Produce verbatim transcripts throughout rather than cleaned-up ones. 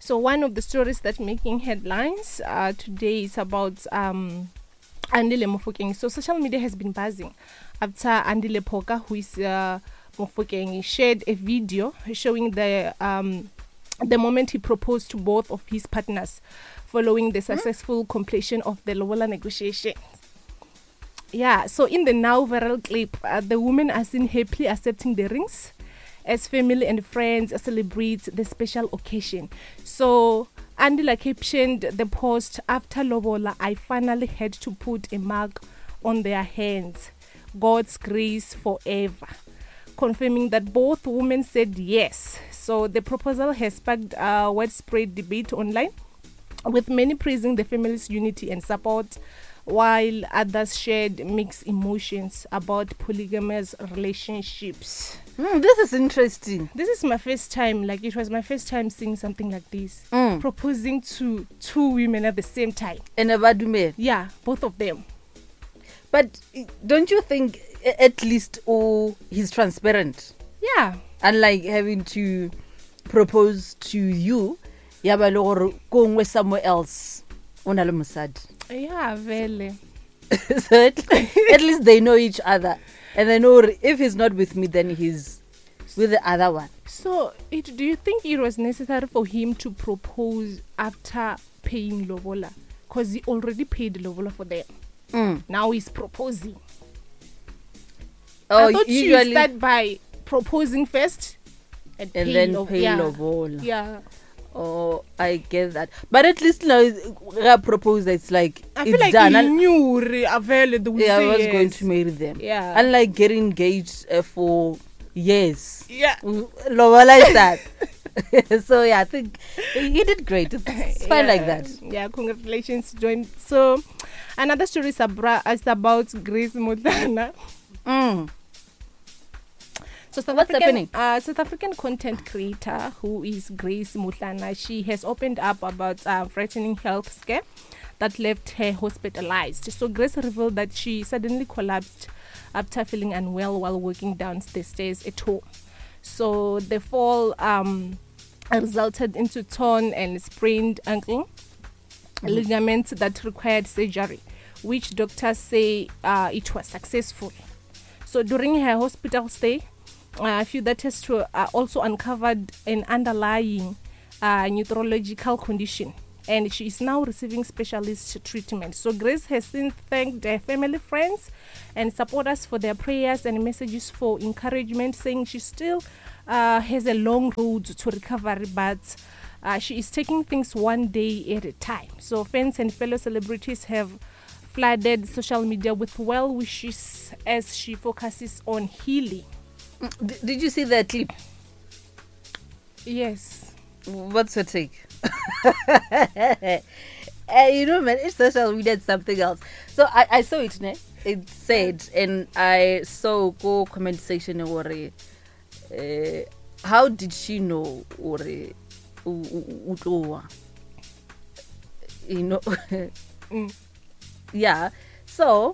So one of the stories that making headlines uh, today is about um, Andile Mofokeng. So social media has been buzzing after Andile Poka, who is uh, Mofokeng, shared a video showing the um, the moment he proposed to both of his partners following the successful completion of the Lobola negotiations. Yeah, so in the now viral clip, uh, the women are seen happily accepting the rings as family and friends celebrate the special occasion. So Andile captioned the post, "After Lobola, I finally had to put a mark on their hands. God's grace forever," confirming that both women said yes. So the proposal has sparked a widespread debate online, with many praising the family's unity and support, while others shared mixed emotions about polygamous relationships. Mm, this is interesting. This is my first time, like it was my first time seeing something like this. Mm. Proposing to two women at the same time. And a Badume. Yeah, both of them. But don't you think a- at least oh he's transparent? Yeah. Unlike having to propose to you, yaba le gore go ngwe somewhere else. Ona le mosadi. Yeah, vele. So at, at least they know each other. And they know if he's not with me, then he's with the other one. So, it, do you think it was necessary for him to propose after paying Lobola? Because he already paid Lobola for them. Mm. Now he's proposing. Oh, I thought you usually start by proposing first and, and pay then lo- pay yeah. Lobola. Yeah. Oh, I get that. But at least now, I propose it's like I it's feel like done. he And- knew re- available. yeah, I was yes. going to marry them. Yeah. Unlike getting engaged uh, for years. Yeah. Lobola is that. So yeah, I think he did great. It's, it's fine yeah. like that. Yeah, congratulations, Join. So, another story is, abra- is about Grace Motlana. Mm. So South What's African, happening? Uh, South African content creator who is Grace Motlana, she has opened up about a uh, frightening health scare that left her hospitalized. So Grace revealed that she suddenly collapsed after feeling unwell while walking down the stairs at home. So the fall um, resulted into torn and sprained ankle mm-hmm. ligaments that required surgery, which doctors say uh, it was successful. So during her hospital stay, Uh, a few that tests were uh, also uncovered an underlying uh, neurological condition, and she is now receiving specialist treatment. So Grace has since thanked her family, friends, and supporters for their prayers and messages for encouragement, saying she still uh, has a long road to recovery, but uh, she is taking things one day at a time. So fans and fellow celebrities have flooded social media with well wishes as she focuses on healing. D- did you see that clip? Yes. What's your take? uh, you know, man, it's social media, it's something else. So I, I saw it, ne? It said, and I saw go comment section or uh, how did she know or uh, you know? mm. Yeah. So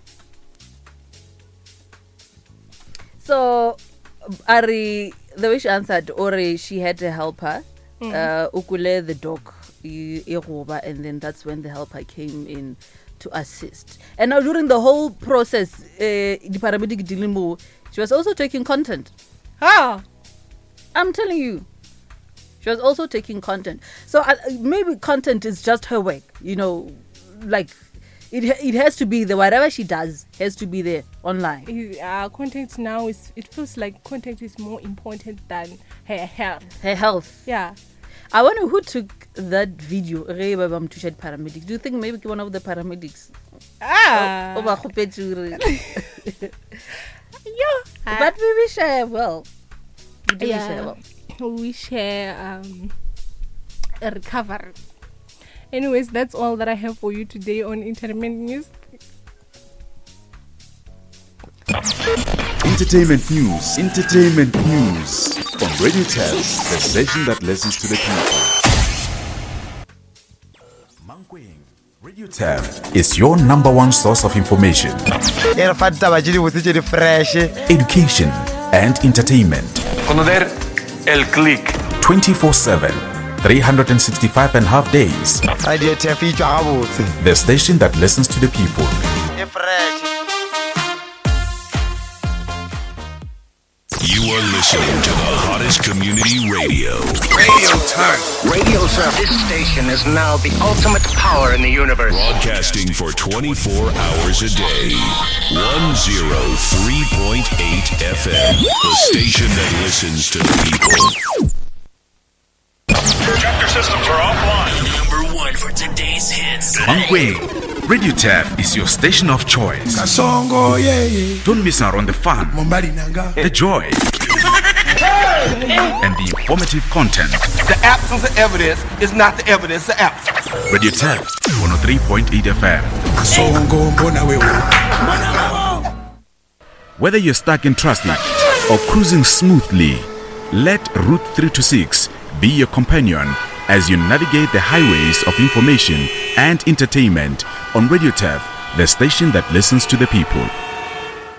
so Ari, the way she answered, or she had a helper, mm. uh, Ukule the dog, and then that's when the helper came in to assist. And now during the whole process, uh, the paramedic Dilimo, she was also taking content. Ah, I'm telling you, she was also taking content. So uh, maybe content is just her work, you know, like. It it has to be there. Whatever she does has to be there online. Uh, content now is, it feels like content is more important than her health. Her health. Yeah. I wonder who took that video. Paramedics. Do you think maybe one of the paramedics? Ah. Oh, oh, yeah. But we wish her well. We do yeah. wish her well. We wish her um, a recovery. Anyways, that's all that I have for you today on Entertainment News. Entertainment News. Entertainment News. From Radio Tales, the station that listens to the people. Mankweng Radio Tab is your number one source of information, education, and entertainment. Conocer el click. twenty-four seven. three hundred sixty-five and a half days. Radio T F itswa gabotse. The station that listens to the people. E fresh. You are listening to the hottest community radio. Radio Turf. Radio Turf. This station is now the ultimate power in the universe. Broadcasting for twenty-four hours a day. one oh three point eight F M. The station that listens to the people. Projector systems are offline. Number one for today's hits. Mangwe, Radio Tav is your station of choice. Kasongo, yeah, yeah. Don't miss out on the fun, Mombali nanga. the joy, and the informative content. The absence of evidence is not the evidence of absence. Radio Tav, one oh three point eight F M. Kasongo, mbona wewe. Whether you're stuck in traffic or cruising smoothly, let Route three twenty-six be your companion as you navigate the highways of information and entertainment on Radio Tav, the station that listens to the people.